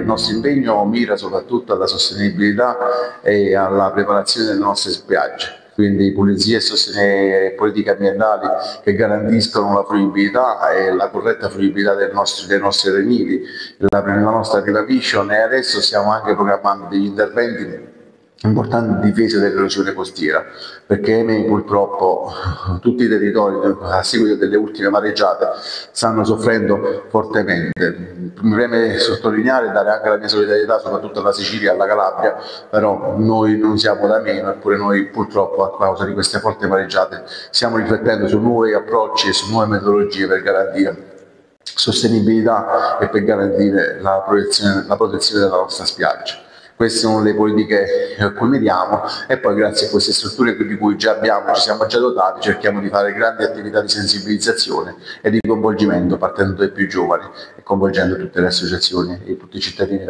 il nostro impegno mira soprattutto alla sostenibilità e alla preparazione delle nostre spiagge. Quindi pulizie e politiche ambientali che garantiscono la fruibilità e la corretta fruibilità dei nostri arenili, la nostra river vision, e adesso stiamo anche programmando degli interventi importanti di difesa dell'erosione costiera, perché purtroppo tutti i territori a seguito delle ultime mareggiate stanno soffrendo fortemente. Mi preme sottolineare e dare anche la mia solidarietà soprattutto alla Sicilia e alla Calabria, però noi non siamo da meno, eppure noi purtroppo a causa di queste forti mareggiate stiamo riflettendo su nuovi approcci e su nuove metodologie per garantire sostenibilità e per garantire la protezione della nostra spiaggia. Queste sono le politiche a cui miriamo, e poi grazie a queste strutture di cui ci siamo già dotati, cerchiamo di fare grandi attività di sensibilizzazione e di coinvolgimento partendo dai più giovani e coinvolgendo tutte le associazioni e tutti i cittadini